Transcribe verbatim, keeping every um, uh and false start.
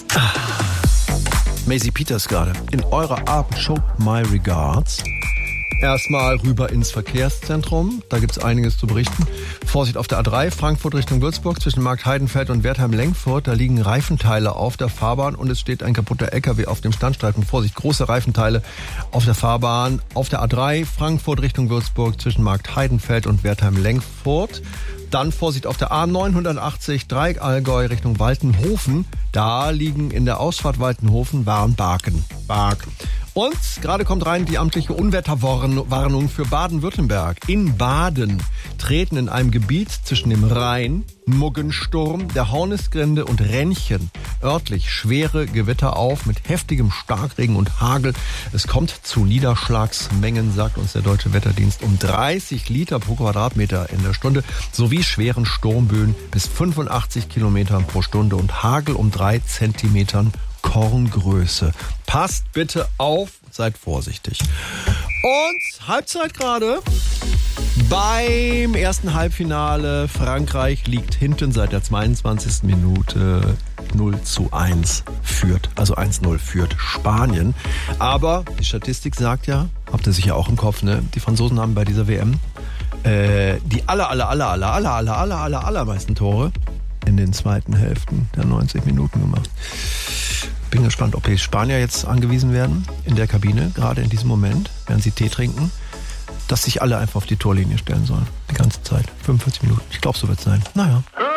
Maisie Peters gerade in eurer Abendshow My Regards. Erstmal rüber ins Verkehrszentrum, da gibt's einiges zu berichten. Vorsicht auf der A drei, Frankfurt Richtung Würzburg, zwischen Markt Heidenfeld und Wertheim-Lengfurt. Da liegen Reifenteile auf der Fahrbahn und es steht ein kaputter L K W auf dem Standstreifen. Vorsicht, große Reifenteile auf der Fahrbahn. Auf der A drei, Frankfurt Richtung Würzburg, zwischen Markt Heidenfeld und Wertheim-Lengfurt. Dann Vorsicht auf der A neunhundertachtzig, Dreieck Allgäu Richtung Waltenhofen. Da liegen in der Ausfahrt Waltenhofen Warnbarken. Bark. Und gerade kommt rein die amtliche Unwetterwarnung für Baden-Württemberg. In Baden treten in einem Gebiet zwischen dem Rhein, Muggensturm, der Hornisgrinde und Rennchen örtlich schwere Gewitter auf mit heftigem Starkregen und Hagel. Es kommt zu Niederschlagsmengen, sagt uns der Deutsche Wetterdienst, um dreißig Liter pro Quadratmeter in der Stunde sowie schweren Sturmböen bis fünfundachtzig Kilometern pro Stunde und Hagel um drei Zentimetern Korngröße. Passt bitte auf, seid vorsichtig. Und Halbzeit gerade. Beim ersten Halbfinale. Frankreich liegt hinten seit der zweiundzwanzigsten Minute. null zu eins führt, also eins null führt Spanien. Aber die Statistik sagt ja, habt ihr sicher auch im Kopf, ne? Die Franzosen haben bei dieser W M äh, die aller, aller, aller, aller, aller, aller, aller, aller, allermeisten Tore in den zweiten Hälften der neunzig Minuten gemacht. Bin gespannt, ob die Spanier jetzt angewiesen werden in der Kabine, gerade in diesem Moment, während sie Tee trinken, dass sich alle einfach auf die Torlinie stellen sollen. Die ganze Zeit. fünfundvierzig Minuten. Ich glaube, so wird es sein. Naja.